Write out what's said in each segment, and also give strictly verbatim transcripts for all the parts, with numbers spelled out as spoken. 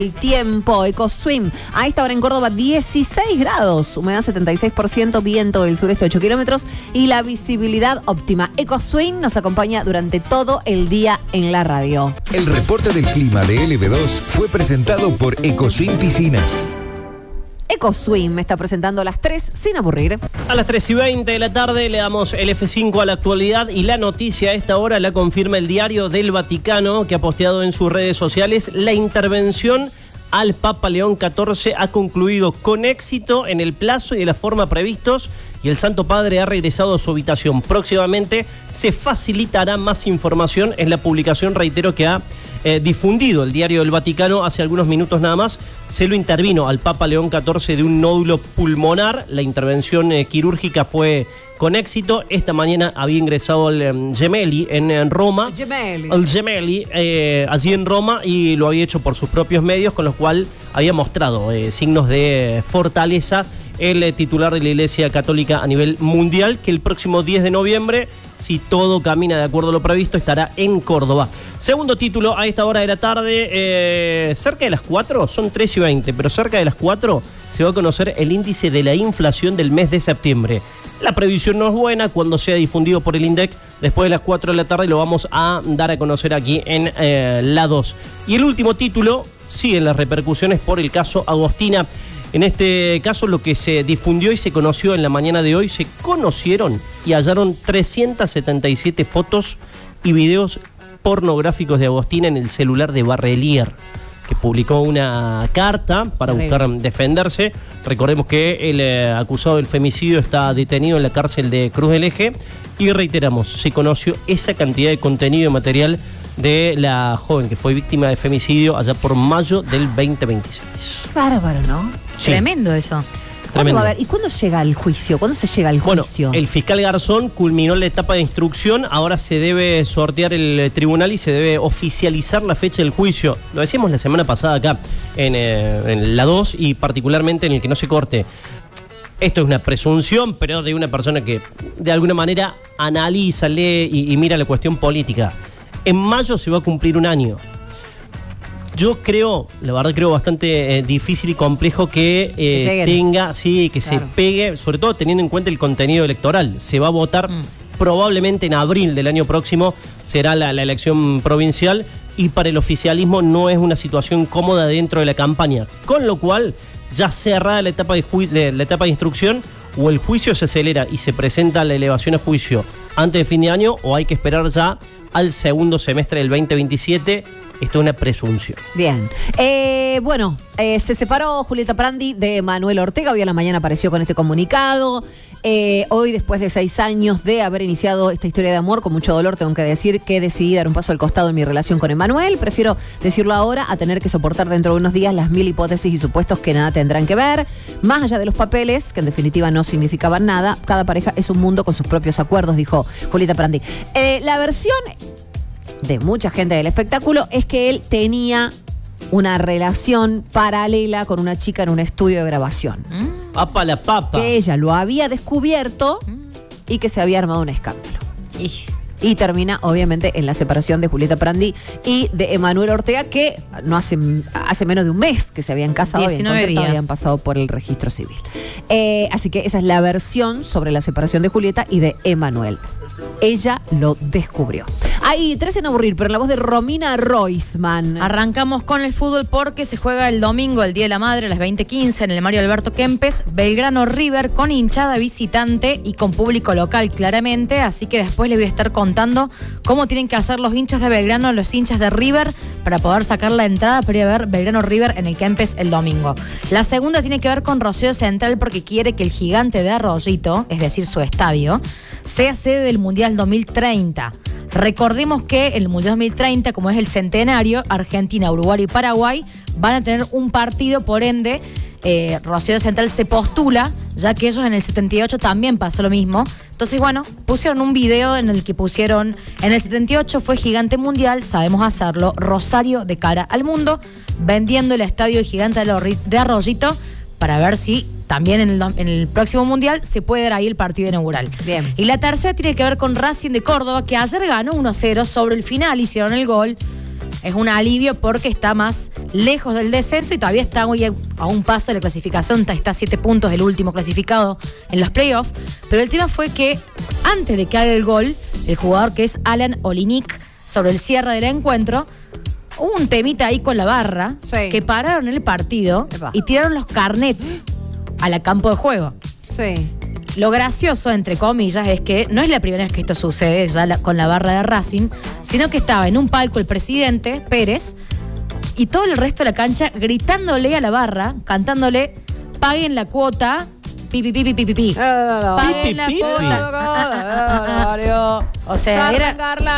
El tiempo, EcoSwim. A esta hora en Córdoba, dieciséis grados, humedad setenta y seis por ciento, viento del sureste ocho kilómetros y la visibilidad óptima. EcoSwim nos acompaña durante todo el día en la radio. El reporte del clima de L B dos fue presentado por EcoSwim Piscinas. EcoSwim me está presentando a las tres sin aburrir. A las tres y veinte de la tarde le damos el F cinco a la actualidad y la noticia a esta hora la confirma el Diario del Vaticano, que ha posteado en sus redes sociales: la intervención al Papa León catorce ha concluido con éxito en el plazo y de la forma previstos y el Santo Padre ha regresado a su habitación. Próximamente se facilitará más información en la publicación, reitero, que ha eh, difundido el Diario del Vaticano hace algunos minutos nada más. Se lo intervino al Papa León catorce de un nódulo pulmonar. La intervención eh, quirúrgica fue con éxito. Esta mañana había ingresado al um, Gemelli en, en Roma. Gemelli. El Gemelli, eh, allí en Roma, y lo había hecho por sus propios medios, con lo cual había mostrado eh, signos de fortaleza el eh, titular de la Iglesia Católica a nivel mundial, que el próximo diez de noviembre, si todo camina de acuerdo a lo previsto, estará en Córdoba. Segundo título a esta hora de la tarde, eh, cerca de las cuatro, son tres y veinte, pero cerca de las cuatro se va a conocer el índice de la inflación del mes de septiembre. La previsión no es buena cuando sea difundido por el INDEC. Después de las cuatro de la tarde lo vamos a dar a conocer aquí en eh, la dos. Y el último título, siguen las repercusiones por el caso Agostina. En este caso, lo que se difundió y se conoció en la mañana de hoy, se conocieron y hallaron trescientas setenta y siete fotos y videos pornográficos de Agostina en el celular de Barrelier, que publicó una carta para buscar defenderse. Recordemos que el eh, acusado del femicidio está detenido en la cárcel de Cruz del Eje y reiteramos, se conoció esa cantidad de contenido y material de la joven que fue víctima de femicidio allá por mayo del veinte veintiséis. Bárbaro, ¿no? Sí. Tremendo eso. ¿Cuándo va a haber? ¿Y cuándo llega el juicio? ¿Cuándo se llega al juicio? Bueno, el fiscal Garzón culminó la etapa de instrucción, ahora se debe sortear el tribunal y se debe oficializar la fecha del juicio. Lo decíamos la semana pasada acá, en, eh, en la dos, y particularmente en el que no se corte. Esto es una presunción, pero de una persona que de alguna manera analiza, lee y, y mira la cuestión política. En mayo se va a cumplir un año. Yo creo, la verdad creo bastante eh, difícil y complejo que, eh, que tenga, sí, que claro. se pegue, sobre todo teniendo en cuenta el contenido electoral. Se va a votar mm. probablemente en abril del año próximo, será la, la elección provincial, y para el oficialismo no es una situación cómoda dentro de la campaña. Con lo cual, ya cerrada la etapa de, ju- la etapa de instrucción, o el juicio se acelera y se presenta la elevación a juicio antes de fin de año, o hay que esperar ya al segundo semestre del veinte veintisiete. Esto es una presunción. Bien. Eh, bueno, eh, se separó Julieta Prandi de Manuel Ortega. Hoy a la mañana apareció con este comunicado. Eh, hoy, después de seis años de haber iniciado esta historia de amor, con mucho dolor tengo que decir que decidí dar un paso al costado en mi relación con Emanuel. Prefiero decirlo ahora a tener que soportar dentro de unos días las mil hipótesis y supuestos que nada tendrán que ver. Más allá de los papeles, que en definitiva no significaban nada, cada pareja es un mundo con sus propios acuerdos, dijo Julieta Prandi. Eh, la versión de mucha gente del espectáculo es que él tenía una relación paralela con una chica en un estudio de grabación. ¿Mm? Papa la papa. Que ella lo había descubierto y que se había armado un escándalo. Y, y termina, obviamente, en la separación de Julieta Prandi y de Emanuel Ortega, que no hace, hace menos de un mes que se habían casado, diecinueve días. Habían pasado por el registro civil. Eh, así que esa es la versión sobre la separación de Julieta y de Emanuel. Ella lo descubrió. Hay tres en aburrir, pero en la voz de Romina Roisman. Arrancamos con el fútbol porque se juega el domingo, el Día de la Madre, a las veinte quince en el Mario Alberto Kempes, Belgrano River, con hinchada visitante y con público local claramente, así que después les voy a estar contando cómo tienen que hacer los hinchas de Belgrano, los hinchas de River, para poder sacar la entrada para ir a ver Belgrano River en el Kempes el domingo. La segunda tiene que ver con Rosario Central porque quiere que el Gigante de Arroyito, es decir, su estadio, sea sede del Mundial dos mil treinta. Recordemos que el Mundial dos mil treinta, como es el centenario, Argentina, Uruguay y Paraguay van a tener un partido, por ende, eh, Rosario Central se postula, ya que ellos en el setenta y ocho también pasó lo mismo. Entonces, bueno, pusieron un video en el que pusieron, en el setenta y ocho fue Gigante Mundial, sabemos hacerlo, Rosario de cara al mundo, vendiendo el estadio del Gigante de Arroyito para ver si también en el, en el próximo Mundial se puede dar ahí el partido inaugural. Bien. Y la tercera tiene que ver con Racing de Córdoba, que ayer ganó uno a cero sobre el final, hicieron el gol. es un alivio porque está más lejos del descenso y todavía está muy a, a un paso de la clasificación, está a siete puntos del último clasificado en los playoffs. Pero el tema fue que antes de que haga el gol, el jugador que es Alan Olinik, sobre el cierre del encuentro, hubo un temita ahí con la barra, sí. que pararon el partido Epa. y tiraron los carnets a la campo de juego. Sí. Lo gracioso, entre comillas, es que no es la primera vez que esto sucede ya la, con la barra de Racing, sino que estaba en un palco el presidente Pérez y todo el resto de la cancha gritándole a la barra, cantándole, paguen la cuota, pi, pi, pi, pi, pi, pi, pi. Paguen la cuota. O sea, era...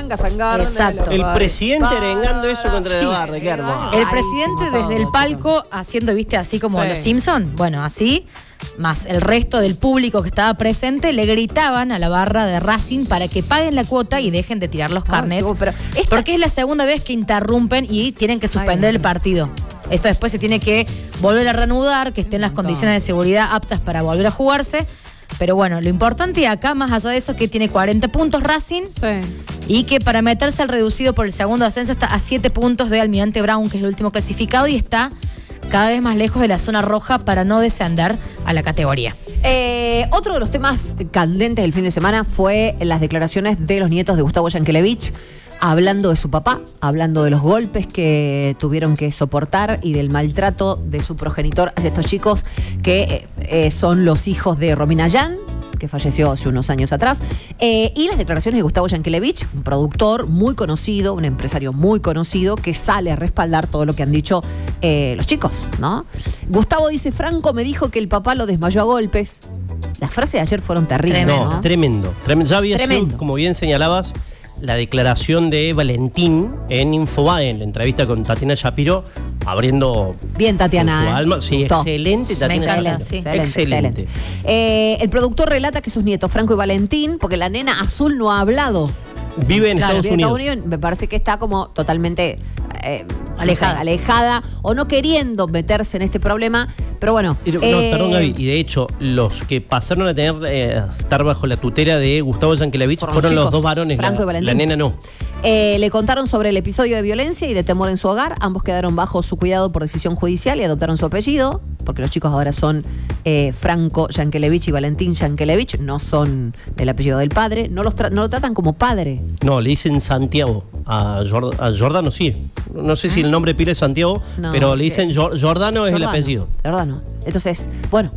Exacto. El presidente arengando eso contra Sí. la barra, qué hermoso. El presidente desde el palco haciendo, viste, así como Sí. los Simpson, bueno, así, más el resto del público que estaba presente, le gritaban a la barra de Racing para que paguen la cuota y dejen de tirar los carnets. chico, pero esta- Porque es la segunda vez que interrumpen y tienen que suspender Ay, el partido. Esto después se tiene que volver a reanudar, que estén las condiciones de seguridad aptas para volver a jugarse. Pero bueno, lo importante acá, más allá de eso, que tiene cuarenta puntos Racing Sí. y que para meterse al reducido por el segundo ascenso está a siete puntos de Almirante Brown, que es el último clasificado, y está cada vez más lejos de la zona roja para no descender a la categoría. Eh, otro de los temas candentes del fin de semana fue las declaraciones de los nietos de Gustavo Yankelevich, hablando de su papá, hablando de los golpes que tuvieron que soportar y del maltrato de su progenitor hacia estos chicos que eh, eh, son los hijos de Romina Yan, que falleció hace unos años atrás, eh, y las declaraciones de Gustavo Yankelevich, un productor muy conocido, un empresario muy conocido, que sale a respaldar todo lo que han dicho eh, los chicos, ¿no? Gustavo dice, Franco me dijo que el papá lo desmayó a golpes. Las frases de ayer fueron terribles, Tremendo. No, ¿no? tremendo, tremendo. Ya había Tremendo. sido, como bien señalabas, la declaración de Valentín en Infobae, en la entrevista con Tatiana Shapiro, abriendo Bien, Tatiana. con su ¿eh? alma. Sí, Gustó. excelente, Tatiana encanta, Shapiro. sí. Excelente, Excelente. excelente. Eh, el productor relata que sus nietos, Franco y Valentín, porque la nena azul no ha hablado. Vive en Claro, Estados vive en Unidos. me parece que está como totalmente eh, Alejada. no sé, alejada o no queriendo meterse en este problema. Pero bueno. Pero, eh, no, perdón, Gaby. Y de hecho, los que pasaron a tener eh, estar bajo la tutela de Gustavo Yankelevich Fueron fueron los los chicos, dos varones. Franco y La, Valentín. la nena no. Eh, le contaron sobre el episodio de violencia y de temor en su hogar. Ambos quedaron bajo su cuidado por decisión judicial y adoptaron su apellido, porque los chicos ahora son eh, Franco Yankelevich y Valentín Yankelevich, no son del apellido del padre. No, los tra- no lo tratan como padre. No, le dicen Santiago. A, Jord- a Jordano sí. No sé si el nombre pide es Santiago, No, pero le sí. dicen Jor- Jordano es el Jordano, apellido. Jordano. Entonces, bueno,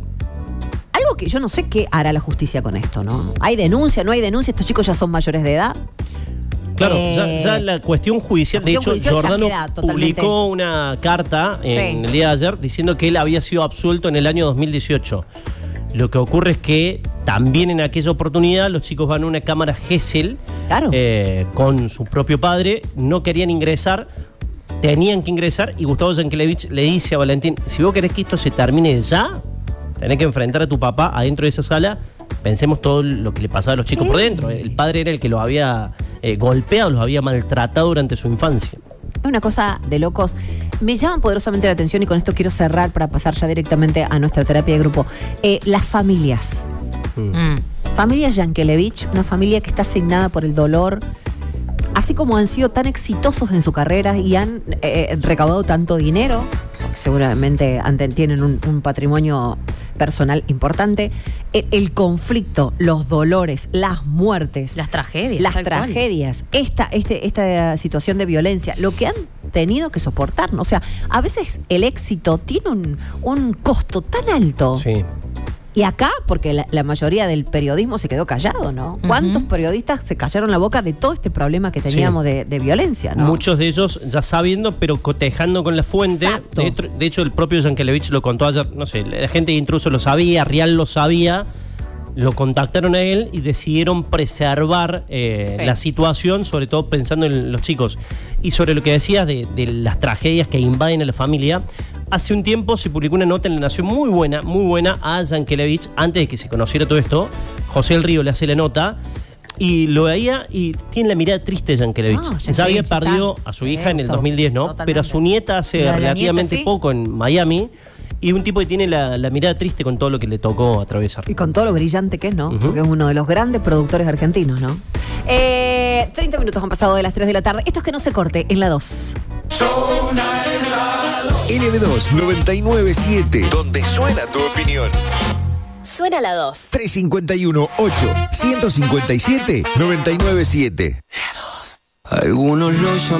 algo que yo no sé qué hará la justicia con esto, ¿no? ¿Hay denuncia? ¿No hay denuncia? ¿Estos chicos ya son mayores de edad? Claro, Eh, ya, ya la cuestión judicial, la de cuestión hecho, judicial ya Jordano queda totalmente- publicó una carta en Sí. el día de ayer diciendo que él había sido absuelto en el año dos mil dieciocho. Lo que ocurre es que también en aquella oportunidad los chicos van a una cámara Gesell Claro. eh, con su propio padre, no querían ingresar, tenían que ingresar y Gustavo Yankelevich le dice a Valentín, si vos querés que esto se termine ya, tenés que enfrentar a tu papá adentro de esa sala. Pensemos todo lo que le pasaba a los chicos por dentro. El padre era el que los había eh, golpeado, los había maltratado durante su infancia. Es una cosa de locos. Me llaman poderosamente la atención y con esto quiero cerrar para pasar ya directamente a nuestra terapia de grupo. Eh, las familias. Mm. Familia Yankelevich, una familia que está asignada por el dolor, así como han sido tan exitosos en su carrera y han eh, recaudado tanto dinero, porque seguramente han- tienen un, un patrimonio personal importante, el, el conflicto, los dolores, las muertes, Las tragedias. las tal cual. tragedias, esta, este, esta situación de violencia, lo que han tenido que soportar, ¿no? O sea, a veces el éxito tiene un, un costo tan alto. Sí. Y acá, porque la, la mayoría del periodismo se quedó callado, ¿no? Ujú. ¿Cuántos periodistas se callaron la boca de todo este problema que teníamos de, de violencia, no? Muchos de ellos ya sabiendo, pero cotejando con la fuente. Exacto. De, hecho- de hecho, el propio Yankelevich lo contó ayer. No sé, la gente de Intruso lo sabía, Rial lo sabía. Lo contactaron a él y decidieron preservar eh, Sí. la situación, sobre todo pensando en los chicos. Y sobre lo que decías de, de las tragedias que invaden a la familia. Hace un tiempo se publicó una nota en La Nación muy buena, muy buena a Yankelevich, antes de que se conociera todo esto. José El Río le hace la nota y lo veía y tiene la mirada triste Yankelevich. No, ya ya sí, había ya perdido está. a su hija en el Esto, dos mil diez, ¿no? totalmente. Pero a su nieta hace Y a la relativamente nieta, sí. poco en Miami. Y un tipo que tiene la, la mirada triste con todo lo que le tocó atravesar. Y con todo lo brillante que es, ¿no? Ujú. Porque es uno de los grandes productores argentinos, ¿no? Eh, treinta minutos han pasado de las tres de la tarde. Esto es que no se corte en la dos. L B dos noventa y nueve punto siete, donde suena tu opinión. Suena la dos. tres cinco uno, ocho, uno cinco siete, nueve nueve siete. Algunos lo llaman